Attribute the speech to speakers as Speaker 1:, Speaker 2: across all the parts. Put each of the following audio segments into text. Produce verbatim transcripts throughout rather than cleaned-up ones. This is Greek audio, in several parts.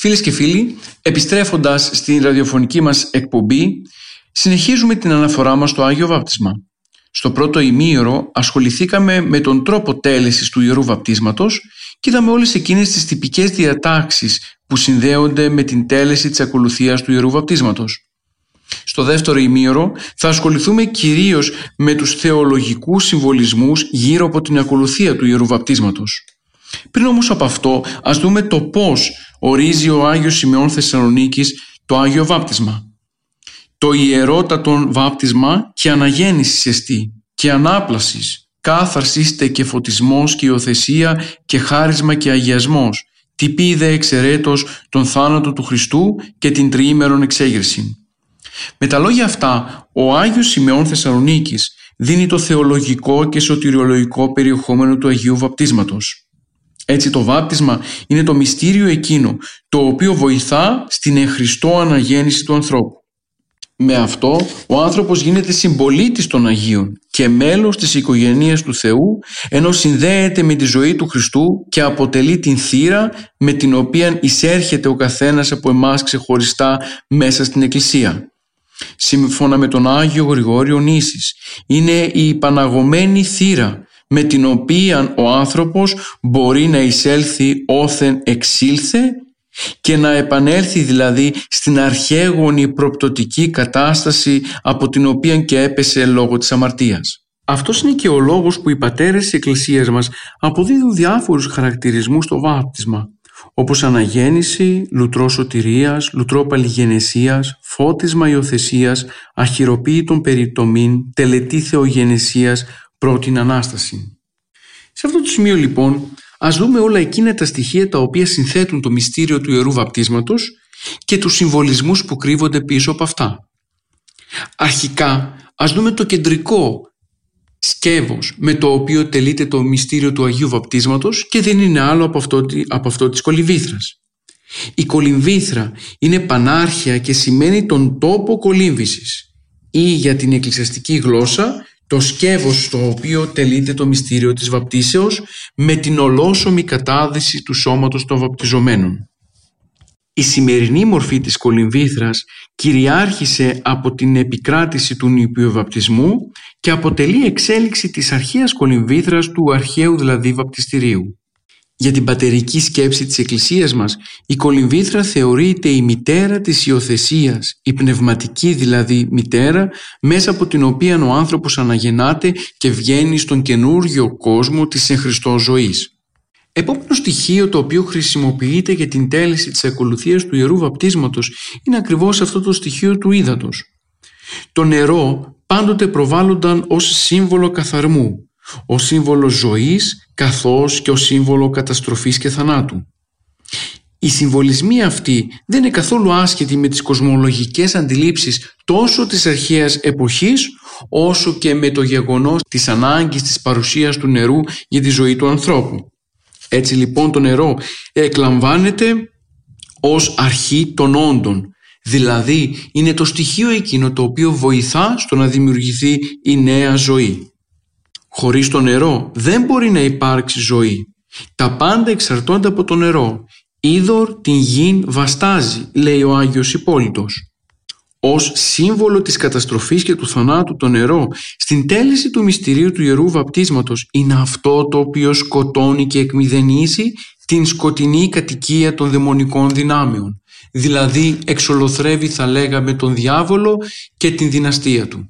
Speaker 1: Φίλες και φίλοι, επιστρέφοντας στην ραδιοφωνική μας εκπομπή, συνεχίζουμε την αναφορά μας στο Άγιο Βάπτισμα. Στο πρώτο ημίωρο ασχοληθήκαμε με τον τρόπο τέλεσης του Ιερού Βαπτίσματος και είδαμε όλες εκείνες τις τυπικές διατάξεις που συνδέονται με την τέλεση της ακολουθίας του Ιερού Βαπτίσματος. Στο δεύτερο ημίωρο θα ασχοληθούμε κυρίως με τους θεολογικούς συμβολισμούς γύρω από την ακολουθία του Ιερού Βαπτίσματος. Πριν όμως από αυτό, ας δούμε το πώς ορίζει ο Άγιος Σημεών Θεσσαλονίκης το Άγιο Βάπτισμα. Το ιερότατον βάπτισμα και αναγέννησης εστί και ανάπλασης, κάθαρσίστε και φωτισμός και υιοθεσία και χάρισμα και αγιασμός, τυπή δε εξαιρέτως τον θάνατο του Χριστού και την τριήμερον εξέγερση. Με τα λόγια αυτά, ο Άγιος Σημεών Θεσσαλονίκης δίνει το θεολογικό και σωτηριολογικό περιεχόμενο του Αγίου Βαπτίσματος. Έτσι το βάπτισμα είναι το μυστήριο εκείνο το οποίο βοηθά στην εν Χριστώ αναγέννηση του ανθρώπου. Με αυτό ο άνθρωπος γίνεται συμπολίτης των Αγίων και μέλος της οικογένειας του Θεού, ενώ συνδέεται με τη ζωή του Χριστού και αποτελεί την θύρα με την οποία εισέρχεται ο καθένας από εμάς ξεχωριστά μέσα στην Εκκλησία. Σύμφωνα με τον Άγιο Γρηγόριο Νήσης, είναι η υπαναγωμένη θύρα με την οποία ο άνθρωπος μπορεί να εισέλθει όθεν εξήλθε και να επανέλθει δηλαδή στην αρχαίγονη προπτωτική κατάσταση από την οποία και έπεσε λόγω της αμαρτίας. Αυτός είναι και ο λόγος που οι πατέρες της Εκκλησίας μας αποδίδουν διάφορους χαρακτηρισμούς στο βάπτισμα, όπως αναγέννηση, λουτρό σωτηρίας, λουτρό παλιγενεσίας, φώτισμα υιοθεσίας, αχυροποίητον περιτομήν, τελετή θεογενεσίας, πρώτην Ανάσταση. Σε αυτό το σημείο λοιπόν ας δούμε όλα εκείνα τα στοιχεία τα οποία συνθέτουν το μυστήριο του Ιερού Βαπτίσματος και τους συμβολισμούς που κρύβονται πίσω από αυτά. Αρχικά ας δούμε το κεντρικό σκεύος με το οποίο τελείται το μυστήριο του Αγίου Βαπτίσματος και δεν είναι άλλο από αυτό, από αυτό της κολυμβήθρας. Η κολυμβήθρα είναι πανάρχια και σημαίνει τον τόπο κολύμβησης ή για την εκκλησιαστική γλώσσα το σκεύος στο οποίο τελείται το μυστήριο της βαπτίσεως με την ολόσωμη κατάδυση του σώματος των βαπτιζομένων. Η σημερινή μορφή της κολυμβήθρας κυριάρχησε από την επικράτηση του νηπιοβαπτισμού και αποτελεί εξέλιξη της αρχαίας κολυμβήθρας του αρχαίου δηλαδή βαπτιστηρίου. Για την πατερική σκέψη της Εκκλησίας μας, η κολυμβήθρα θεωρείται η μητέρα της υιοθεσίας, η πνευματική δηλαδή μητέρα, μέσα από την οποία ο άνθρωπος αναγεννάται και βγαίνει στον καινούργιο κόσμο της εν Χριστώ ζωής. Επόμενο στοιχείο το οποίο χρησιμοποιείται για την τέλεση της ακολουθίας του Ιερού Βαπτίσματος είναι ακριβώς αυτό το στοιχείο του ύδατος. Το νερό πάντοτε προβάλλονταν ως σύμβολο καθαρμού, ως σύμβολο ζωής καθώς και ως σύμβολο καταστροφής και θανάτου. Οι συμβολισμοί αυτοί δεν είναι καθόλου άσχετοι με τις κοσμολογικές αντιλήψεις τόσο της αρχαίας εποχής όσο και με το γεγονός της ανάγκης της παρουσίας του νερού για τη ζωή του ανθρώπου. Έτσι λοιπόν το νερό εκλαμβάνεται ως αρχή των όντων, δηλαδή είναι το στοιχείο εκείνο το οποίο βοηθά στο να δημιουργηθεί η νέα ζωή. Χωρίς το νερό δεν μπορεί να υπάρξει ζωή. Τα πάντα εξαρτώνται από το νερό. Είδωρ την γην βαστάζει, λέει ο Άγιος Υπόλυτος. Ως σύμβολο της καταστροφής και του θανάτου το νερό στην τέλεση του μυστηρίου του Ιερού Βαπτίσματος είναι αυτό το οποίο σκοτώνει και εκμηδενίζει την σκοτεινή κατοικία των δαιμονικών δυνάμεων. Δηλαδή εξολοθρεύει θα λέγαμε τον διάβολο και την δυναστεία του.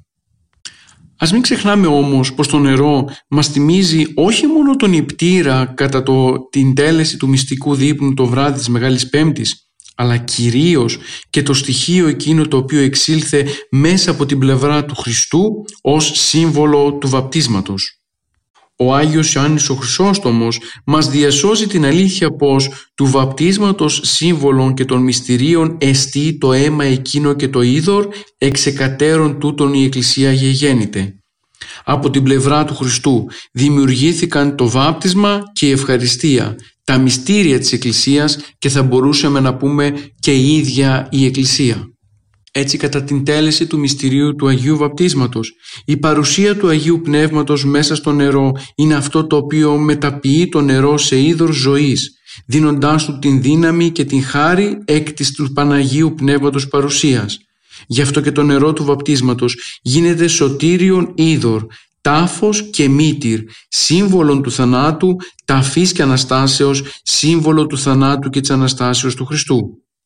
Speaker 1: Ας μην ξεχνάμε όμως πως το νερό μας θυμίζει όχι μόνο τον υπτήρα κατά το, την τέλεση του μυστικού δείπνου το βράδυ της Μεγάλης Πέμπτης, αλλά κυρίως και το στοιχείο εκείνο το οποίο εξήλθε μέσα από την πλευρά του Χριστού ως σύμβολο του βαπτίσματος. Ο Άγιος Ιωάννης ο Χρυσόστομος μας διασώζει την αλήθεια πως του βαπτίσματος σύμβολων και των μυστηρίων εστί το αίμα εκείνο και το είδωρ εξεκατέρων τούτων η Εκκλησία γεγέννηται. Από την πλευρά του Χριστού δημιουργήθηκαν το βάπτισμα και η ευχαριστία, τα μυστήρια της Εκκλησίας και θα μπορούσαμε να πούμε και η ίδια η Εκκλησία. Έτσι κατά την τέλεση του μυστηρίου του Αγίου Βαπτίσματος, η παρουσία του Αγίου Πνεύματος μέσα στο νερό είναι αυτό το οποίο μεταποιεί το νερό σε είδωρ ζωής δίνοντάς του την δύναμη και την χάρη εκ της του Παναγίου Πνεύματος παρουσίας. Γι' αυτό και το νερό του βαπτίσματος γίνεται σωτήριον είδωρ, τάφος και μύτηρ, σύμβολον του θανάτου, ταφής και Αναστάσεως, σύμβολο του θανάτου και της Αναστάσεως του Χριστού.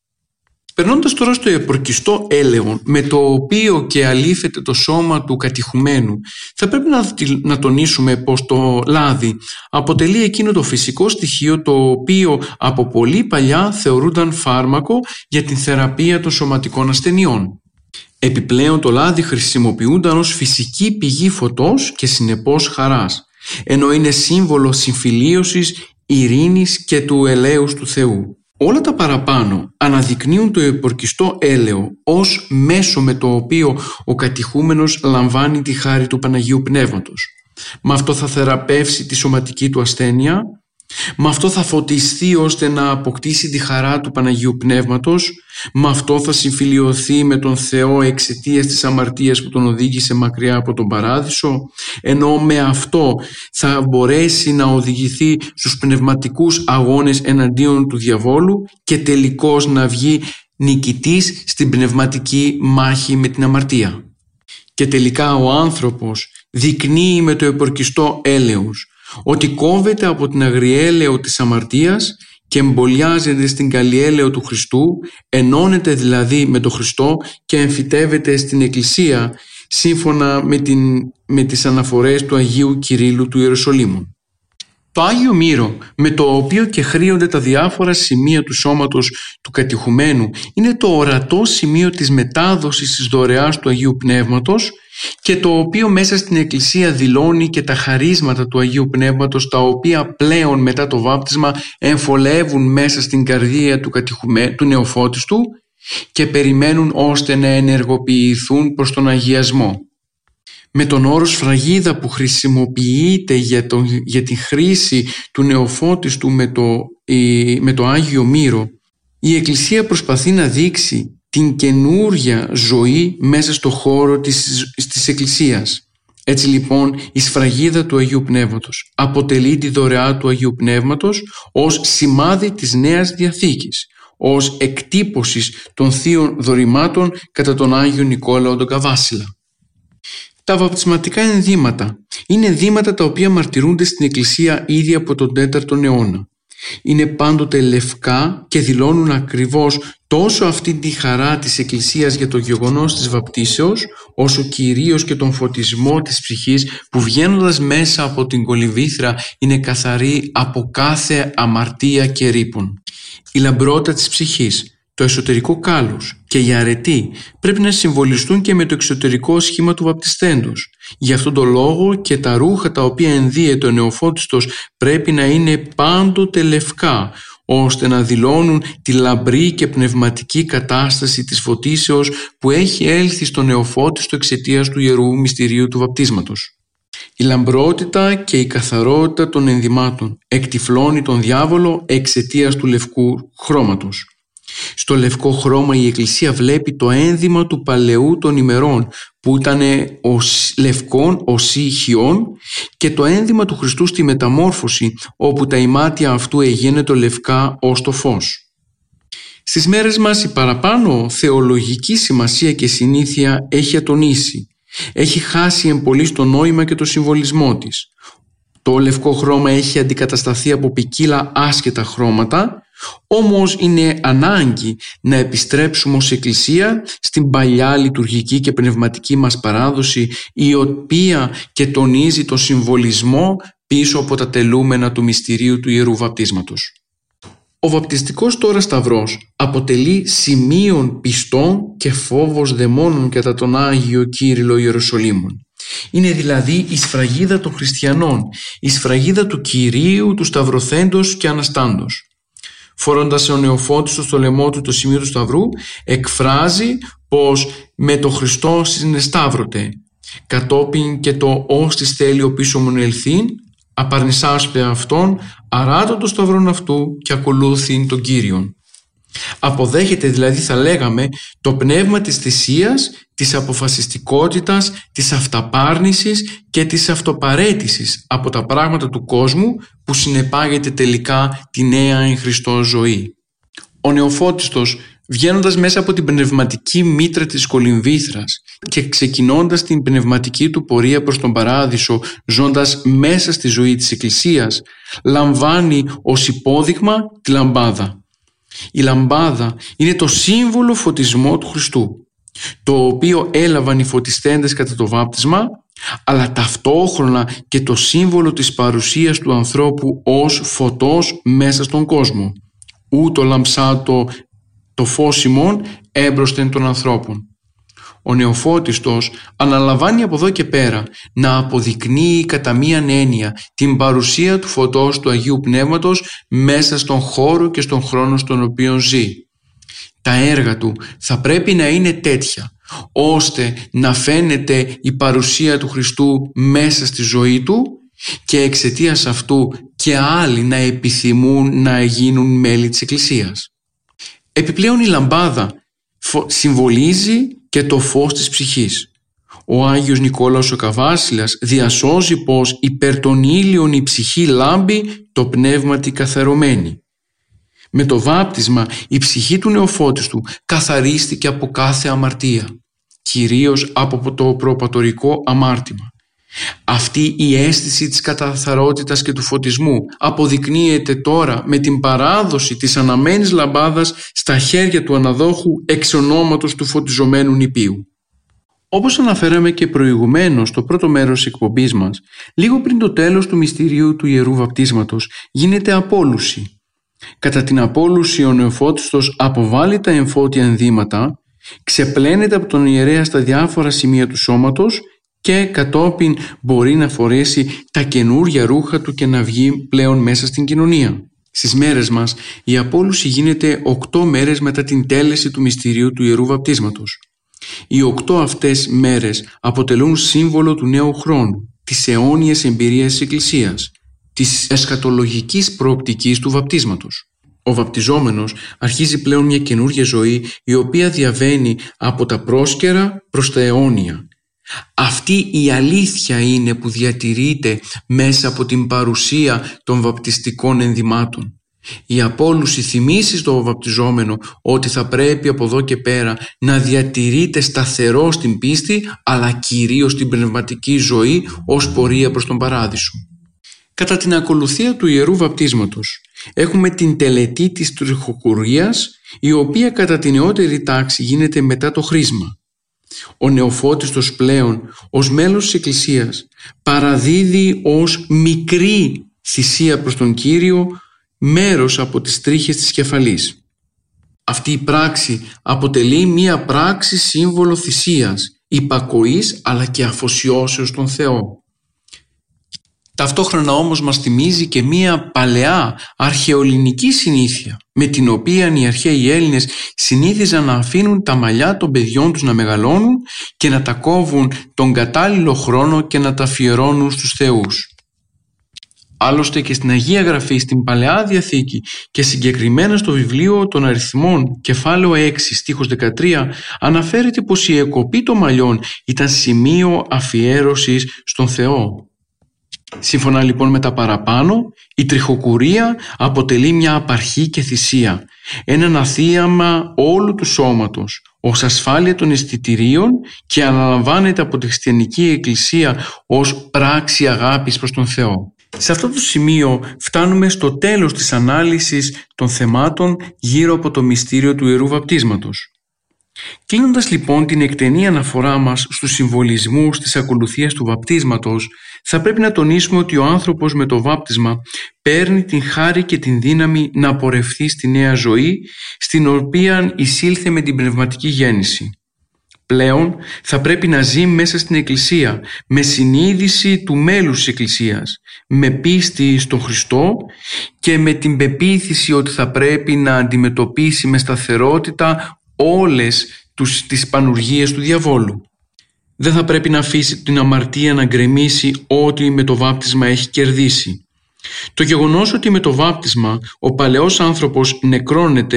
Speaker 1: Περνώντας τώρα στο επορκιστό έλεον, με το οποίο και αλήφεται το σώμα του κατηχουμένου, θα πρέπει να τονίσουμε πως το λάδι αποτελεί εκείνο το φυσικό στοιχείο το οποίο από πολύ παλιά θεωρούνταν φάρμακο για την θεραπεία των σωματικών ασθενειών. Επιπλέον το λάδι χρησιμοποιούνταν ως φυσική πηγή φωτός και συνεπώς χαράς, ενώ είναι σύμβολο συμφιλίωσης, ειρήνης και του ελέους του Θεού. Όλα τα παραπάνω αναδεικνύουν το επορκιστό έλαιο ως μέσο με το οποίο ο κατηχούμενος λαμβάνει τη χάρη του Παναγίου Πνεύματος. Με αυτό θα θεραπεύσει τη σωματική του ασθένεια, με αυτό θα φωτιστεί ώστε να αποκτήσει τη χαρά του Παναγίου Πνεύματος, με αυτό θα συμφιλιωθεί με τον Θεό εξαιτίας της αμαρτίας που τον οδήγησε μακριά από τον Παράδεισο, ενώ με αυτό θα μπορέσει να οδηγηθεί στους πνευματικούς αγώνες εναντίον του διαβόλου και τελικώς να βγει νικητής στην πνευματική μάχη με την αμαρτία. Και τελικά ο άνθρωπος δεικνύει με το επορκιστό έλεος ότι κόβεται από την αγριέλαιο της αμαρτίας και εμπολιάζεται στην καλλιέλαιο του Χριστού, ενώνεται δηλαδή με τον Χριστό και εμφυτεύεται στην Εκκλησία σύμφωνα με, την, με τις αναφορές του Αγίου Κυρίλλου του Ιεροσολύμου. Το Άγιο Μύρο, με το οποίο και χρείονται τα διάφορα σημεία του σώματος του κατηχουμένου, είναι το ορατό σημείο της μετάδοσης της δωρεάς του Αγίου Πνεύματος και το οποίο μέσα στην Εκκλησία δηλώνει και τα χαρίσματα του Αγίου Πνεύματος, τα οποία πλέον μετά το βάπτισμα εμφολεύουν μέσα στην καρδία του, κατηχουμένου, του νεοφώτιστου και περιμένουν ώστε να ενεργοποιηθούν προς τον αγιασμό. Με τον όρο σφραγίδα που χρησιμοποιείται για, το, για τη χρήση του νεοφώτιστου με το, η, με το Άγιο Μύρο, η Εκκλησία προσπαθεί να δείξει την καινούρια ζωή μέσα στο χώρο της, της Εκκλησίας. Έτσι λοιπόν η σφραγίδα του Αγίου Πνεύματος αποτελεί τη δωρεά του Αγίου Πνεύματος ως σημάδι της Νέας Διαθήκης, ως εκτύπωσης των θείων δωρημάτων κατά τον Άγιο Νικόλαο τον Καβάσιλα. Τα βαπτισματικά ενδύματα είναι ενδύματα τα οποία μαρτυρούνται στην Εκκλησία ήδη από τον τέταρτο αιώνα. Είναι πάντοτε λευκά και δηλώνουν ακριβώς τόσο αυτή τη χαρά της Εκκλησίας για το γεγονός της βαπτίσεως, όσο κυρίως και τον φωτισμό της ψυχής που βγαίνοντας μέσα από την κολυμβήθρα είναι καθαρή από κάθε αμαρτία και ρήπον. Η λαμπρότητα της ψυχής, το εσωτερικό κάλος και η αρετή πρέπει να συμβολιστούν και με το εξωτερικό σχήμα του βαπτιστέντος. Γι' αυτόν τον λόγο και τα ρούχα τα οποία ενδύεται ο νεοφώτιστος πρέπει να είναι πάντοτε λευκά, ώστε να δηλώνουν τη λαμπρή και πνευματική κατάσταση της φωτίσεως που έχει έλθει στο νεοφώτιστο εξαιτίας του Ιερού Μυστηρίου του Βαπτίσματος. Η λαμπρότητα και η καθαρότητα των ενδυμάτων εκτυφλώνει τον διάβολο εξαιτίας του λευκού χρώματος. Στο λευκό χρώμα η Εκκλησία βλέπει το ένδυμα του παλαιού των ημερών που ήταν λευκόν οσί χιών και το ένδυμα του Χριστού στη μεταμόρφωση όπου τα ημάτια αυτού εγένετο λευκά ως το φως. Στις μέρες μας η παραπάνω θεολογική σημασία και συνήθεια έχει ατονίσει. Έχει χάσει εμπολής το νόημα και το συμβολισμό της. Το λευκό χρώμα έχει αντικατασταθεί από ποικίλα άσχετα χρώματα, όμως είναι ανάγκη να επιστρέψουμε ως Εκκλησία στην παλιά λειτουργική και πνευματική μας παράδοση, η οποία και τονίζει το συμβολισμό πίσω από τα τελούμενα του μυστηρίου του Ιερού Βαπτίσματος. Ο βαπτιστικός τώρα σταυρός αποτελεί σημείον πιστών και φόβος δαιμόνων κατά τον Άγιο Κύριλλο Ιεροσολύμων. Είναι δηλαδή η σφραγίδα των χριστιανών, η σφραγίδα του Κυρίου, του Σταυρωθέντος και Αναστάντος. Φορώντας ο νεοφώτιστος στο λαιμό του το σημείο του Σταυρού, εκφράζει πως με το Χριστό συνεσταύρωτε. Κατόπιν και το «ως της θέλει ο πίσω μου ελθύν», απαρνησάσπε αυτόν, αράτω το σταυρόν αυτού και ακολούθην τον Κύριον. Αποδέχεται δηλαδή, θα λέγαμε, το πνεύμα της θυσίας, της αποφασιστικότητας, της αυταπάρνησης και της αυτοπαρέτησης από τα πράγματα του κόσμου που συνεπάγεται τελικά τη νέα εν Χριστώ ζωή. Ο νεοφώτιστος, βγαίνοντας μέσα από την πνευματική μήτρα της κολυμβήθρας και ξεκινώντας την πνευματική του πορεία προς τον παράδεισο, ζώντας μέσα στη ζωή της Εκκλησίας, λαμβάνει ως υπόδειγμα τη λαμπάδα. Η λαμπάδα είναι το σύμβολο φωτισμό του Χριστού, το οποίο έλαβαν οι φωτιστέντες κατά το βάπτισμα, αλλά ταυτόχρονα και το σύμβολο της παρουσίας του ανθρώπου ως φωτός μέσα στον κόσμο. Ούτω λαμψάτο το φως ημών έμπροσθεν των ανθρώπων. Ο νεοφώτιστος αναλαμβάνει από εδώ και πέρα να αποδεικνύει κατά μίαν έννοια την παρουσία του φωτός του Αγίου Πνεύματος μέσα στον χώρο και στον χρόνο στον οποίο ζει. Τα έργα του θα πρέπει να είναι τέτοια ώστε να φαίνεται η παρουσία του Χριστού μέσα στη ζωή του και εξαιτίας αυτού και άλλοι να επιθυμούν να γίνουν μέλη της Εκκλησίας. Επιπλέον η λαμπάδα συμβολίζει και το φως της ψυχής. Ο Άγιος Νικόλαος ο Καβάσιλας διασώζει πως υπέρ των ήλιων η ψυχή λάμπει, το πνεύμα τη καθαρωμένη. Με το βάπτισμα η ψυχή του νεοφώτιστου καθαρίστηκε από κάθε αμαρτία, κυρίως από το προπατορικό αμάρτημα. Αυτή η αίσθηση της καθαρότητας και του φωτισμού αποδεικνύεται τώρα με την παράδοση της αναμένης λαμπάδας στα χέρια του αναδόχου εξ ονόματος του φωτιζομένου νηπίου. Όπως αναφέραμε και προηγουμένως στο πρώτο μέρος της εκπομπής μας, λίγο πριν το τέλος του μυστηρίου του Ιερού Βαπτίσματος γίνεται απόλουση. Κατά την απόλουση ο νεοφώτιστος αποβάλλει τα εμφώτια ενδύματα, ξεπλένεται από τον ιερέα στα διάφορα σημεία του σώματος και κατόπιν μπορεί να φορέσει τα καινούργια ρούχα του και να βγει πλέον μέσα στην κοινωνία. Στις μέρες μας η απόλουση γίνεται οκτώ μέρες μετά την τέλεση του μυστηρίου του Ιερού Βαπτίσματος. Οι οκτώ αυτές μέρες αποτελούν σύμβολο του νέου χρόνου, της αιώνιας εμπειρίας της Εκκλησίας, της εσχατολογικής προοπτικής του βαπτίσματος. Ο βαπτιζόμενος αρχίζει πλέον μια καινούργια ζωή η οποία διαβαίνει από τα πρόσκαιρα προς τα αιώνια. Αυτή η αλήθεια είναι που διατηρείται μέσα από την παρουσία των βαπτιστικών ενδυμάτων. Η απόλουση θυμίσει στο βαπτιζόμενο ότι θα πρέπει από εδώ και πέρα να διατηρείται σταθερό στην πίστη αλλά κυρίως στην πνευματική ζωή ως πορεία προς τον παράδεισο. Κατά την ακολουθία του Ιερού Βαπτίσματος έχουμε την τελετή της τριχοκουρίας, η οποία κατά την νεότερη τάξη γίνεται μετά το χρίσμα. Ο νεοφώτιστος πλέον ως μέλος της Εκκλησίας παραδίδει ως μικρή θυσία προς τον Κύριο μέρος από τις τρίχες της κεφαλής. Αυτή η πράξη αποτελεί μία πράξη σύμβολο θυσίας, υπακοής αλλά και αφοσιώσεως στον Θεό. Ταυτόχρονα όμως μας θυμίζει και μία παλαιά αρχαιοελληνική συνήθεια με την οποία οι αρχαίοι Έλληνες συνήθιζαν να αφήνουν τα μαλλιά των παιδιών τους να μεγαλώνουν και να τα κόβουν τον κατάλληλο χρόνο και να τα αφιερώνουν στους θεούς. Άλλωστε και στην Αγία Γραφή, στην Παλαιά Διαθήκη και συγκεκριμένα στο βιβλίο των Αριθμών, κεφάλαιο έξι, στίχος δεκατρία, αναφέρεται πως η εκοπή των μαλλιών ήταν σημείο αφιέρωσης στον Θεό. Σύμφωνα λοιπόν με τα παραπάνω, η τριχοκουρία αποτελεί μια απαρχή και θυσία, έναν αθίαμα όλου του σώματος, ως ασφάλεια των αισθητηρίων και αναλαμβάνεται από τη χριστιανική εκκλησία ως πράξη αγάπης προς τον Θεό. Σε αυτό το σημείο φτάνουμε στο τέλος της ανάλυσης των θεμάτων γύρω από το μυστήριο του Ιερού Βαπτίσματος. Κλείνοντας λοιπόν την εκτενή αναφορά μας στους συμβολισμούς της ακολουθίας του βαπτίσματος, θα πρέπει να τονίσουμε ότι ο άνθρωπος με το βάπτισμα παίρνει την χάρη και την δύναμη να πορευθεί στη νέα ζωή, στην οποία εισήλθε με την πνευματική γέννηση. Πλέον θα πρέπει να ζει μέσα στην Εκκλησία με συνείδηση του μέλους της Εκκλησίας, με πίστη στον Χριστό και με την πεποίθηση ότι θα πρέπει να αντιμετωπίσει με σταθερότητα όλες τους, τις πανουργίες του διαβόλου. Δεν θα πρέπει να αφήσει την αμαρτία να γκρεμίσει ό,τι με το βάπτισμα έχει κερδίσει. Το γεγονός ότι με το βάπτισμα ο παλαιός άνθρωπος νεκρώνεται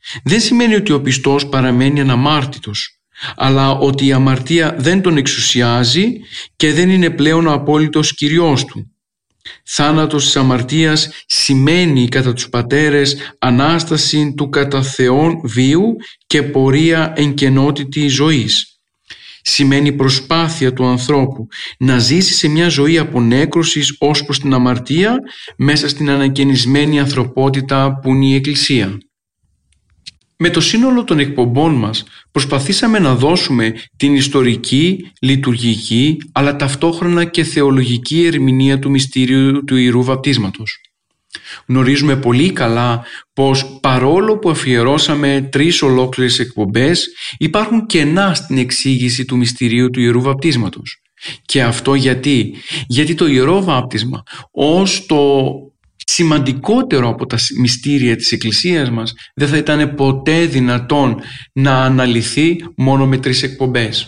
Speaker 1: δεν σημαίνει ότι ο πιστός παραμένει αναμάρτητος, αλλά ότι η αμαρτία δεν τον εξουσιάζει και δεν είναι πλέον ο απόλυτος κυριός του. Θάνατος της αμαρτίας σημαίνει κατά τους πατέρες ανάσταση του κατά Θεόν βίου και πορεία εν κενότητη ζωής. Σημαίνει προσπάθεια του ανθρώπου να ζήσει σε μια ζωή απονέκρωσης ως προς την αμαρτία μέσα στην ανακαινισμένη ανθρωπότητα που είναι η Εκκλησία. Με το σύνολο των εκπομπών μας προσπαθήσαμε να δώσουμε την ιστορική, λειτουργική αλλά ταυτόχρονα και θεολογική ερμηνεία του μυστήριου του Ιερού Βαπτίσματος. Γνωρίζουμε πολύ καλά πως παρόλο που αφιερώσαμε τρεις ολόκληρες εκπομπές, υπάρχουν κενά στην εξήγηση του μυστηρίου του Ιερού Βαπτίσματος. Και αυτό γιατί, γιατί το Ιερό Βάπτισμα ως το σημαντικότερο από τα μυστήρια της Εκκλησίας μας δεν θα ήταν ποτέ δυνατόν να αναλυθεί μόνο με τρεις εκπομπές.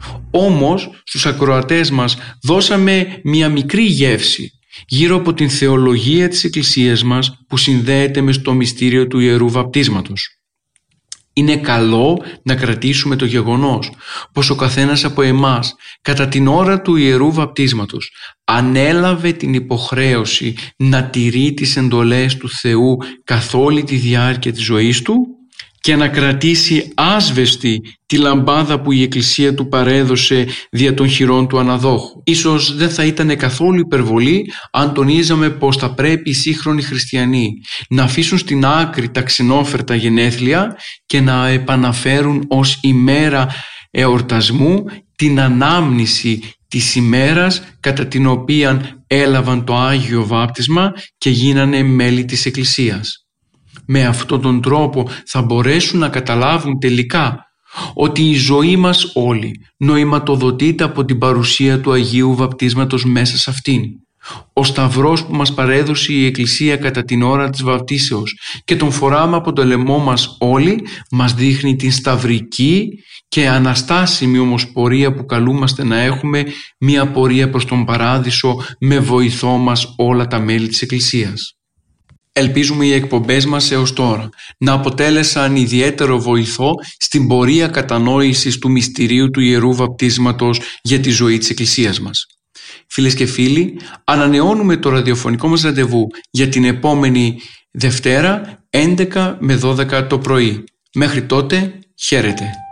Speaker 1: Όμως στους ακροατές μας δώσαμε μια μικρή γεύση γύρω από την θεολογία της Εκκλησίας μας που συνδέεται με στο μυστήριο του Ιερού Βαπτίσματος. Είναι καλό να κρατήσουμε το γεγονός πως ο καθένας από εμάς κατά την ώρα του Ιερού Βαπτίσματος ανέλαβε την υποχρέωση να τηρεί τις εντολές του Θεού καθ' όλη τη διάρκεια της ζωής του και να κρατήσει άσβεστη τη λαμπάδα που η Εκκλησία του παρέδωσε δια των χειρών του αναδόχου. Ίσως δεν θα ήταν καθόλου υπερβολή αν τονίζαμε πως θα πρέπει οι σύγχρονοι χριστιανοί να αφήσουν στην άκρη τα ξενόφερτα γενέθλια και να επαναφέρουν ως ημέρα εορτασμού την ανάμνηση της ημέρας κατά την οποία έλαβαν το Άγιο Βάπτισμα και γίνανε μέλη της Εκκλησίας. Με αυτόν τον τρόπο θα μπορέσουν να καταλάβουν τελικά ότι η ζωή μας όλη νοηματοδοτείται από την παρουσία του Αγίου Βαπτίσματος μέσα σε αυτήν. Ο σταυρός που μας παρέδωσε η Εκκλησία κατά την ώρα της βαπτίσεως και τον φοράμε από το λαιμό μας όλοι μας δείχνει την σταυρική και αναστάσιμη όμως πορεία που καλούμαστε να έχουμε, μια πορεία προς τον Παράδεισο με βοηθό μας όλα τα μέλη της Εκκλησίας. Ελπίζουμε οι εκπομπές μας έως τώρα να αποτέλεσαν ιδιαίτερο βοηθό στην πορεία κατανόησης του μυστηρίου του Ιερού Βαπτίσματος για τη ζωή της Εκκλησίας μας. Φίλες και φίλοι, ανανεώνουμε το ραδιοφωνικό μας ραντεβού για την επόμενη Δευτέρα έντεκα με δώδεκα το πρωί. Μέχρι τότε, χαίρετε.